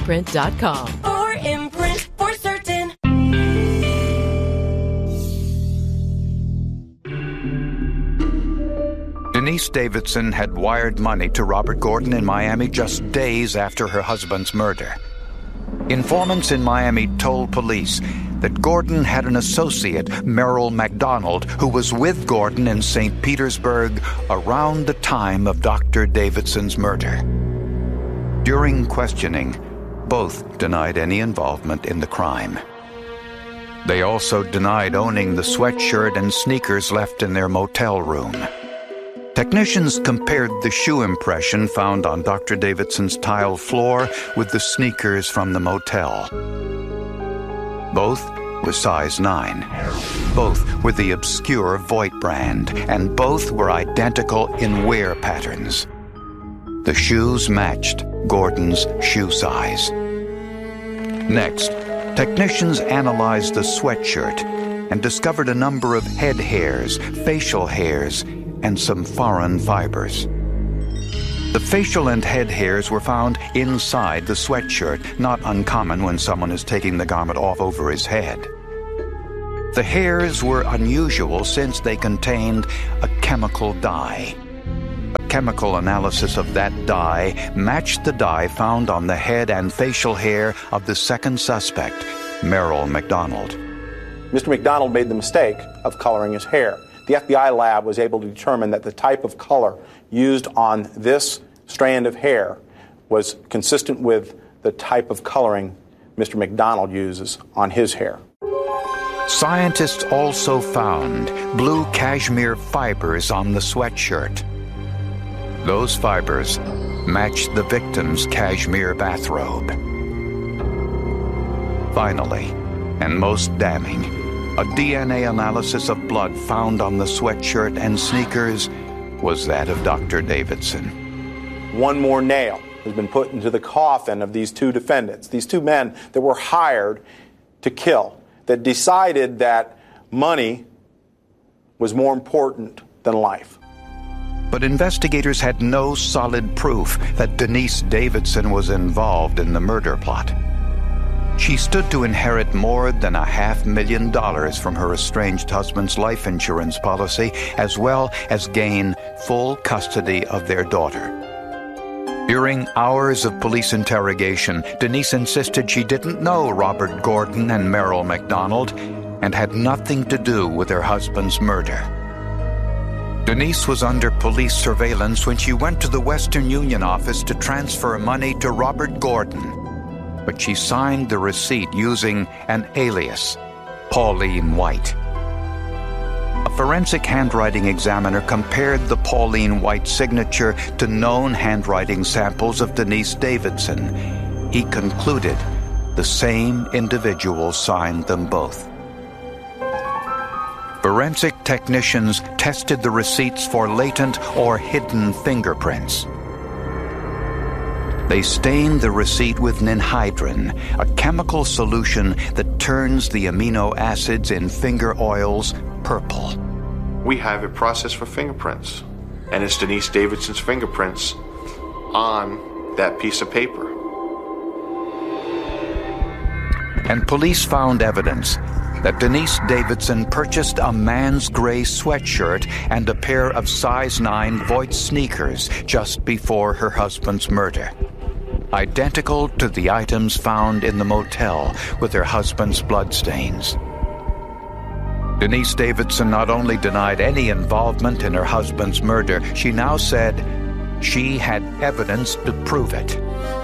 4imprint.com. 4imprint for certain. Denise Davidson had wired money to Robert Gordon in Miami just days after her husband's murder. Informants in Miami told police that Gordon had an associate, Merrill McDonald, who was with Gordon in St. Petersburg around the time of Dr. Davidson's murder. During questioning, both denied any involvement in the crime. They also denied owning the sweatshirt and sneakers left in their motel room. Technicians compared the shoe impression found on Dr. Davidson's tile floor with the sneakers from the motel. Both were size 9. Both were the obscure Voigt brand, and both were identical in wear patterns. The shoes matched Gordon's shoe size. Next, technicians analyzed the sweatshirt and discovered a number of head hairs, facial hairs, and some foreign fibers. The facial and head hairs were found inside the sweatshirt, not uncommon when someone is taking the garment off over his head. The hairs were unusual since they contained a chemical dye. A chemical analysis of that dye matched the dye found on the head and facial hair of the second suspect, Merrill McDonald. Mr. McDonald made the mistake of coloring his hair. The FBI lab was able to determine that the type of color used on this strand of hair was consistent with the type of coloring Mr. McDonald uses on his hair. Scientists also found blue cashmere fibers on the sweatshirt. Those fibers matched the victim's cashmere bathrobe. Finally, and most damning, a DNA analysis of blood found on the sweatshirt and sneakers was that of Dr. Davidson. One more nail has been put into the coffin of these two defendants, these two men that were hired to kill, that decided that money was more important than life. But investigators had no solid proof that Denise Davidson was involved in the murder plot. She stood to inherit more than $500,000 from her estranged husband's life insurance policy, as well as gain full custody of their daughter. During hours of police interrogation, Denise insisted she didn't know Robert Gordon and Merrill McDonald and had nothing to do with her husband's murder. Denise was under police surveillance when she went to the Western Union office to transfer money to Robert Gordon. But she signed the receipt using an alias, Pauline White. A forensic handwriting examiner compared the Pauline White signature to known handwriting samples of Denise Davidson. He concluded the same individual signed them both. Forensic technicians tested the receipts for latent or hidden fingerprints. They stained the receipt with ninhydrin, a chemical solution that turns the amino acids in finger oils purple. We have a process for fingerprints, and it's Denise Davidson's fingerprints on that piece of paper. And police found evidence that Denise Davidson purchased a man's gray sweatshirt and a pair of size 9 Voigt sneakers just before her husband's murder, identical to the items found in the motel with her husband's bloodstains. Denise Davidson not only denied any involvement in her husband's murder, she now said she had evidence to prove it.